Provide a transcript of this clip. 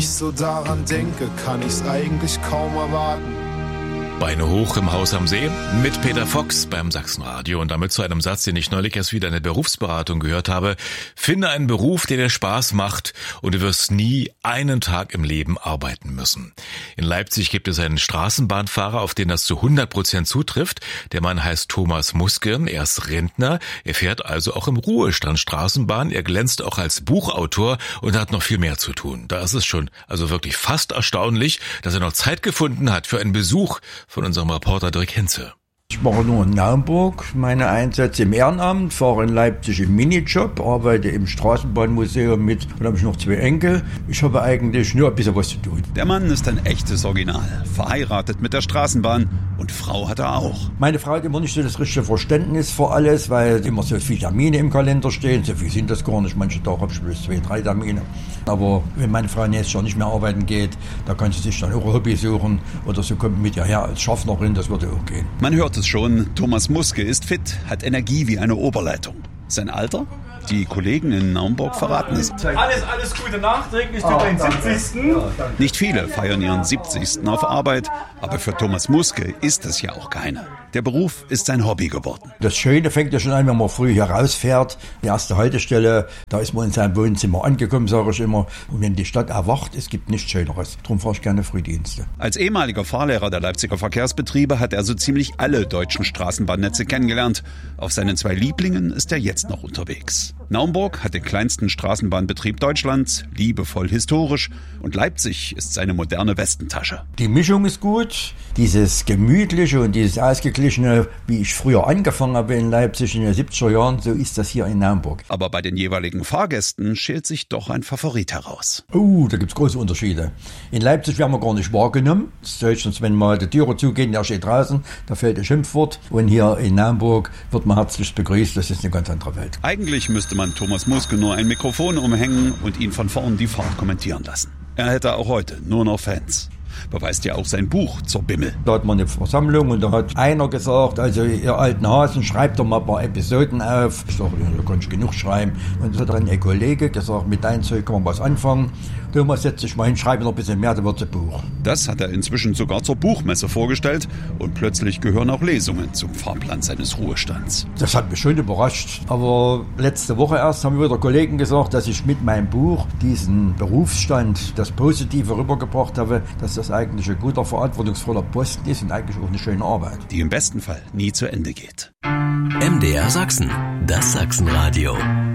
Ich so daran denke, kann ich's eigentlich kaum erwarten. Beine hoch im Haus am See mit Peter Fox beim Sachsenradio und damit zu einem Satz, den ich neulich erst wieder in der Berufsberatung gehört habe. Finde einen Beruf, der dir Spaß macht und du wirst nie einen Tag im Leben arbeiten müssen. In Leipzig gibt es einen Straßenbahnfahrer, auf den das zu 100% zutrifft. Der Mann heißt Thomas Muske, er ist Rentner, er fährt also auch im Ruhestand Straßenbahn, er glänzt auch als Buchautor und hat noch viel mehr zu tun. Da ist es schon also wirklich fast erstaunlich, dass er noch Zeit gefunden hat für einen Besuch von unserem Reporter Dirk Henze. Ich mache nur in Naumburg meine Einsätze im Ehrenamt, fahre in Leipzig im Minijob, arbeite im Straßenbahnmuseum mit und habe ich noch 2 Enkel. Ich habe eigentlich nur ein bisschen was zu tun. Der Mann ist ein echtes Original, verheiratet mit der Straßenbahn und Frau hat er auch. Meine Frau hat immer nicht so das richtige Verständnis für alles, weil immer so viele Termine im Kalender stehen. So viel sind das gar nicht. Manche Tage habe ich bloß 2, 3 Termine. Aber wenn meine Frau nächstes Jahr nicht mehr arbeiten geht, da kann sie sich dann auch ein Hobby suchen oder so kommt mit ihr her als Schaffnerin, das würde auch gehen. Man hört es schon, Thomas Muske ist fit, hat Energie wie eine Oberleitung. Sein Alter? Die Kollegen in Naumburg verraten es. Alles Gute nachträglich zu deinem 70. Nicht viele feiern ihren 70. auf Arbeit, aber für Thomas Muske ist es ja auch keine. Der Beruf ist sein Hobby geworden. Das Schöne fängt ja schon an, wenn man früh hier rausfährt. Die erste Haltestelle, da ist man in seinem Wohnzimmer angekommen, sage ich immer. Und wenn die Stadt erwacht, es gibt nichts Schöneres. Darum fahre ich gerne Frühdienste. Als ehemaliger Fahrlehrer der Leipziger Verkehrsbetriebe hat er so ziemlich alle deutschen Straßenbahnnetze kennengelernt. Auf seinen 2 Lieblingen ist er jetzt noch unterwegs. Naumburg hat den kleinsten Straßenbahnbetrieb Deutschlands, liebevoll historisch, und Leipzig ist seine moderne Westentasche. Die Mischung ist gut, dieses Gemütliche und dieses Ausgeglichene, wie ich früher angefangen habe in Leipzig in den 70er Jahren, so ist das hier in Naumburg. Aber bei den jeweiligen Fahrgästen schält sich doch ein Favorit heraus. Da gibt's große Unterschiede. In Leipzig werden wir gar nicht wahrgenommen. Sonst, wenn mal die Türe zugehen, der steht draußen, da fällt ein Schimpfwort. Und hier in Naumburg wird man herzlich begrüßt, das ist eine ganz andere Welt. Eigentlich müsste man Thomas Muske nur ein Mikrofon umhängen und ihn von vorn die Fahrt kommentieren lassen. Er hätte auch heute nur noch Fans. Beweist ja auch sein Buch zur Bimmel. Da hat man eine Versammlung und da hat einer gesagt, also ihr alten Hasen, schreibt doch mal ein paar Episoden auf. Ich sage, da kann ich genug schreiben. Und da hat dann ein Kollege gesagt, mit deinem Zeug kann man was anfangen. Thomas, setz dich mal hin, schreibe noch ein bisschen mehr, dann wird's ein Buch. Das hat er inzwischen sogar zur Buchmesse vorgestellt und plötzlich gehören auch Lesungen zum Fahrplan seines Ruhestands. Das hat mich schon überrascht. Aber letzte Woche erst haben wieder Kollegen gesagt, dass ich mit meinem Buch diesen Berufsstand, das Positive rübergebracht habe, dass das eigentlich ein guter, verantwortungsvoller Posten ist und eigentlich auch eine schöne Arbeit. Die im besten Fall nie zu Ende geht. MDR Sachsen, das Sachsenradio.